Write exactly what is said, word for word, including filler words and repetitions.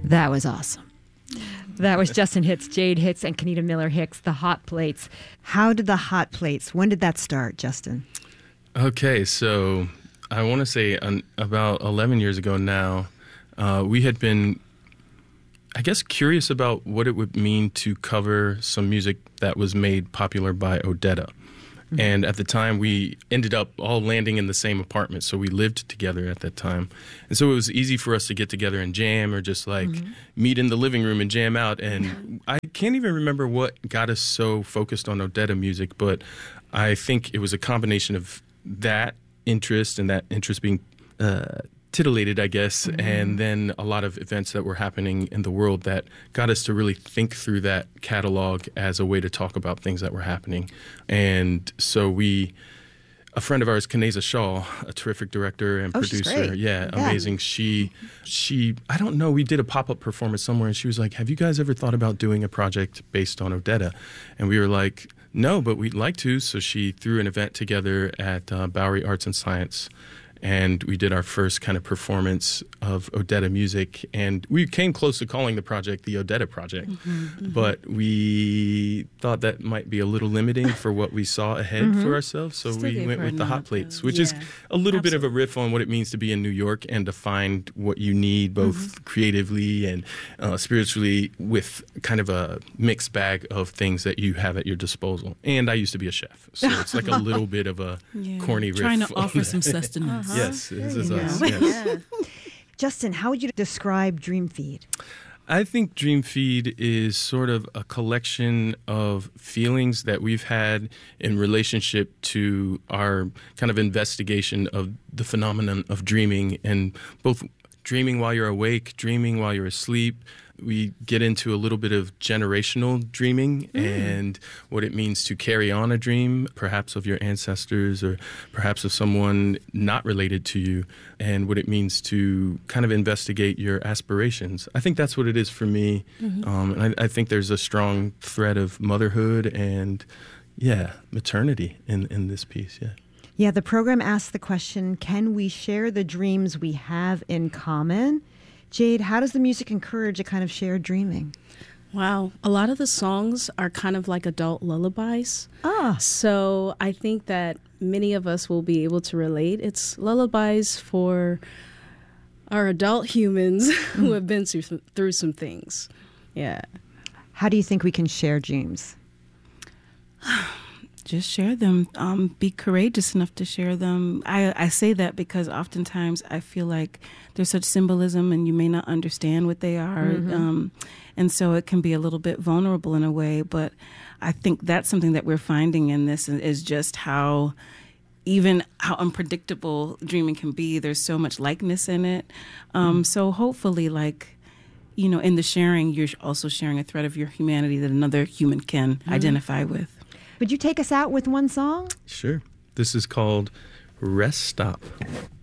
That was awesome. That was Justin Hicks, Jade Hicks, and Kenita Miller Hicks, the Hot Plates. How did the Hot Plates, when did that start, Justin? Okay, so I want to say um, about eleven years ago now, uh, we had been, I guess, curious about what it would mean to cover some music that was made popular by Odetta. Mm-hmm. And at the time, we ended up all landing in the same apartment, so we lived together at that time. And so it was easy for us to get together and jam or just, like, mm-hmm. meet in the living room and jam out. And I can't even remember what got us so focused on Odetta music, but I think it was a combination of that interest and that interest being uh, titillated, I guess, mm-hmm. and then a lot of events that were happening in the world that got us to really think through that catalog as a way to talk about things that were happening. And so we, a friend of ours, Kaneza Shaw, a terrific director and oh, producer, yeah, yeah, amazing. She, she, I don't know, we did a pop-up performance somewhere, and she was like, "Have you guys ever thought about doing a project based on Odetta?" And we were like, "No, but we'd like to." So she threw an event together at uh, Bowery Arts and Science, and we did our first kind of performance of Odetta music. And we came close to calling the project the Odetta Project, mm-hmm, mm-hmm. but we thought that might be a little limiting for what we saw ahead mm-hmm. for ourselves. So Still we went with the Hot Plates, which yeah. is a little Absolutely. bit of a riff on what it means to be in New York and to find what you need both mm-hmm. creatively and uh, spiritually with kind of a mixed bag of things that you have at your disposal. And I used to be a chef, so it's like a little bit of a yeah. corny riff. Trying to offer some sustenance. Uh-huh. Yes, this is us. Yes. Yeah. Justin, how would you describe Dream Feed? I think Dream Feed is sort of a collection of feelings that we've had in relationship to our kind of investigation of the phenomenon of dreaming, and both dreaming while you're awake, dreaming while you're asleep. We get into a little bit of generational dreaming mm. and what it means to carry on a dream, perhaps of your ancestors or perhaps of someone not related to you, and what it means to kind of investigate your aspirations. I think that's what it is for me. Mm-hmm. Um, and I, I think there's a strong thread of motherhood and, yeah, maternity in, in this piece, yeah. Yeah, the program asks the question, can we share the dreams we have in common? Jade, how does the music encourage a kind of shared dreaming? Wow. A lot of the songs are kind of like adult lullabies. Ah. So I think that many of us will be able to relate. It's lullabies for our adult humans mm. who have been through some, through some things. Yeah. How do you think we can share dreams? Just share them. Um, be courageous enough to share them. I, I say that because oftentimes I feel like there's such symbolism and you may not understand what they are. Mm-hmm. Um, and so it can be a little bit vulnerable in a way. But I think that's something that we're finding in this is just how even how unpredictable dreaming can be. There's so much likeness in it. Um, mm-hmm. So hopefully, like, you know, in the sharing, you're also sharing a thread of your humanity that another human can mm-hmm. identify with. Would you take us out with one song? Sure. This is called Rest Stop.